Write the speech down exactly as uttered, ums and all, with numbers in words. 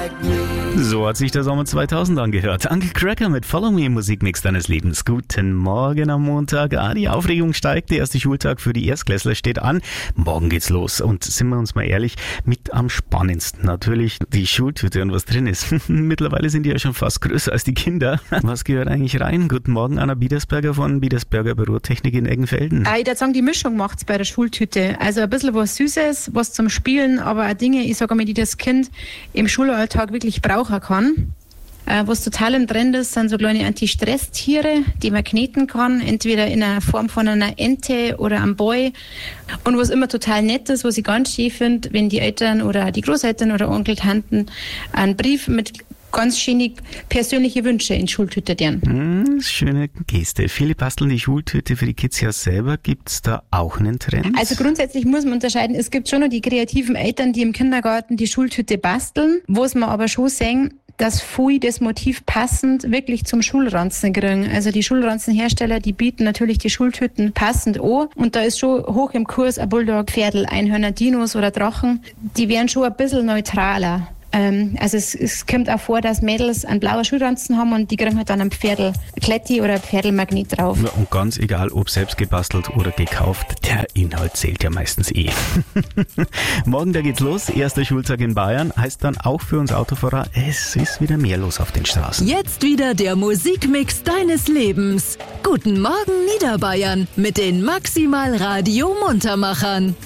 So hat sich der Sommer zweitausend angehört. Uncle Cracker mit Follow Me im Musikmix deines Lebens. Guten Morgen am Montag. Ah, die Aufregung steigt. Der erste Schultag für die Erstklässler steht an. Morgen geht's los. Und sind wir uns mal ehrlich, mit am spannendsten natürlich die Schultüte und was drin ist. Mittlerweile sind die ja schon fast größer als die Kinder. Was gehört eigentlich rein? Guten Morgen, Anna Biedersberger von Biedersberger Bürotechnik in Eggenfelden. Ich würde sagen, die Mischung macht's bei der Schultüte. Also ein bisschen was Süßes, was zum Spielen, aber auch Dinge, ich sage mal, die das Kind im Schulalltag wirklich brauchen kann. Äh, was total im Trend ist, sind so kleine Anti-Stress-Tiere, die man kneten kann, entweder in der Form von einer Ente oder einem Boy. Und was immer total nett ist, was ich ganz schön finde, wenn die Eltern oder die Großeltern oder Onkel, Tanten einen Brief mit ganz schöne persönliche Wünsche in die Schultüte deren. Mm, schöne Geste. Viele basteln die Schultüte für die Kids ja selber. Gibt's da auch einen Trend? Also grundsätzlich muss man unterscheiden, es gibt schon noch die kreativen Eltern, die im Kindergarten die Schultüte basteln, wo es man aber schon sehen, dass viele das Motiv passend wirklich zum Schulranzen kriegen. Also die Schulranzenhersteller, die bieten natürlich die Schultüten passend an. Und da ist schon hoch im Kurs ein Bulldog, Pferdl, Einhörner, Dinos oder Drachen. Die wären schon ein bisschen neutraler. Ähm, also es, es kommt auch vor, dass Mädels einen blauen Schulranzen haben und die kriegen halt dann ein Pferdl Kletti oder ein Pferdl Magnet drauf. Ja, und ganz egal, ob selbst gebastelt oder gekauft, der Inhalt zählt ja meistens eh. Morgen, da geht's los. Erster Schultag in Bayern. Heißt dann auch für uns Autofahrer, es ist wieder mehr los auf den Straßen. Jetzt wieder der Musikmix deines Lebens. Guten Morgen Niederbayern mit den Maximal Radio Muntermachern.